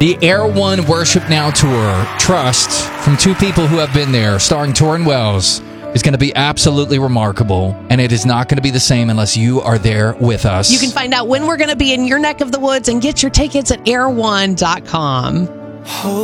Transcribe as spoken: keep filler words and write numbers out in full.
The Air One Worship Now Tour, Trust, from two people who have been there, starring Torrin Wells, is going to be absolutely remarkable, and it is not going to be the same unless you are there with us. You can find out when we're going to be in your neck of the woods and get your tickets at air one dot com.